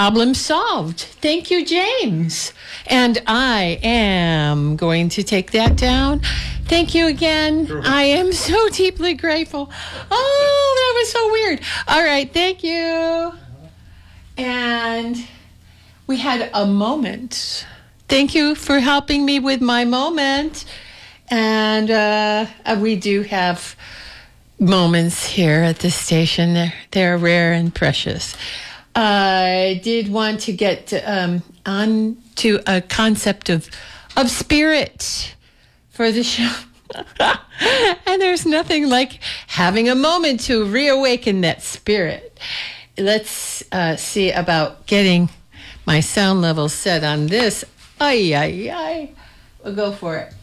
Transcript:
Problem solved. Thank you, James. And I am going to take that down. Thank you again. Sure. I am so deeply grateful. Oh, that was so weird. All right, thank you. And we had a moment. Thank you for helping me with my moment. And we do have moments here at this station. They're rare and precious. I did want to get on to a concept of spirit for the show. And there's nothing like having a moment to reawaken that spirit. Let's see about getting my sound level set on this. Ay, ay, ay. We'll go for it.